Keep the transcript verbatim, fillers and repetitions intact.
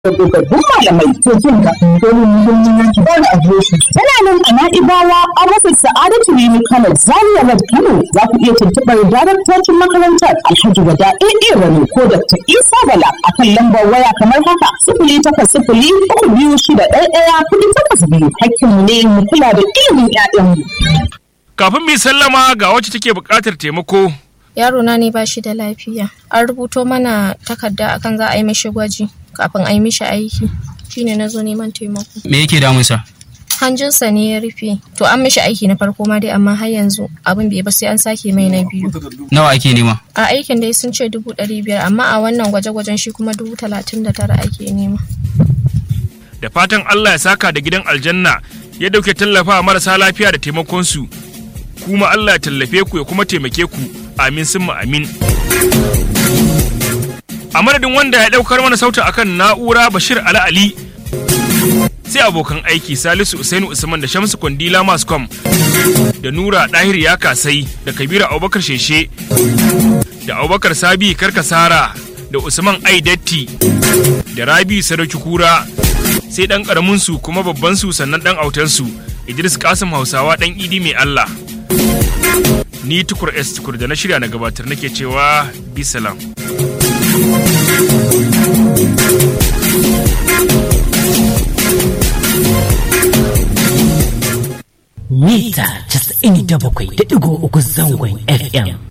da dogabbun malamai to jin ka domin muhimmin yanki ba da adireshi tana nan a Na'ibawa a rufin Sa'adatu Rimi Kano Zaria Road Kano za ku iya tuntuɓar daraktocin makarantar Alhaji Wada A A Rani ko Dakta Isa Bala akan lambar waya kamar haka sifili takwas sifili uku biyu shida ɗaya ɗaya kuɗi takwas biyu hakkinmu ne mu kula da ilimin ƴaƴanmu. Kafin mu sallama ga wacce take buƙatar taimako. Yaro na ne ba shi da lafiya. An rubuto mana takarda akan za a yi mishi gwaji kafin a yi mishi aiki. Shine na zo neman taimako. Me yake damunsa? Hanjinsa ne ya rufe. To an mishi aiki na farko ma dai amma har yanzu abin bai ba sai an sake mai na biyu. Nawa ake nema? A aikin dai sun ce dubu ɗari biyar amma a wannan gwaje-gwajen shi kuma dubu talatin da tara ake nema. Da fatan Allah ya saka da gidan aljanna ya dauke tallafa marasa lafiya da taimakonsu. Kuma Allah ya tallafe ku ya kuma taimake ku. Amin summa amin. A madadin wanda ya daukar mana sautin akan na'ura Bashir Ali Ali sai abokan aiki Salisu Usainu Usman da Shamsu Kwandila Mascom da Nura Dahir ya kasai da Kabira Abubakar Sheshe da Abubakar Sabi Karkasara da Usman Aidatti da Rabi Sadauki Kura sai dan karamin su kuma babban su sannan dan autan su Idris Kasim Hausawa dan Idi mai Allah. Ni Tukur S Tukur da na shirya na gabatar nake cewa bisalam. Mita casa'in da bakwai da ɗigo uku zangon F M.